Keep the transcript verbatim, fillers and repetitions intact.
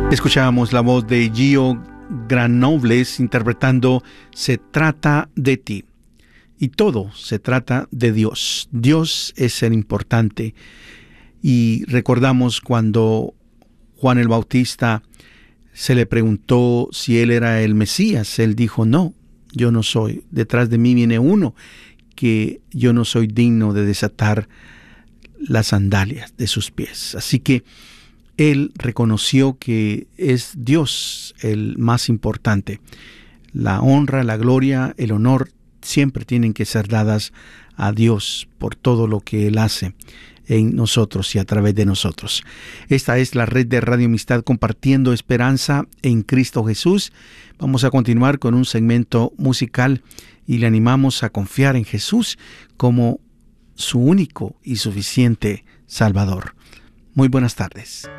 Escuchábamos la voz de Gio Granobles interpretando Se trata de ti. Y todo se trata de Dios. Dios es el importante. Y recordamos cuando Juan el Bautista se le preguntó si él era el Mesías. Él dijo, no, yo no soy. Detrás de mí viene uno que yo no soy digno de desatar las sandalias de sus pies. Así que él reconoció que es Dios el más importante. La honra, la gloria, el honor siempre tienen que ser dadas a Dios por todo lo que Él hace en nosotros y a través de nosotros. Esta es la red de Radio Amistad compartiendo esperanza en Cristo Jesús. Vamos a continuar con un segmento musical y le animamos a confiar en Jesús como su único y suficiente Salvador. Muy buenas tardes.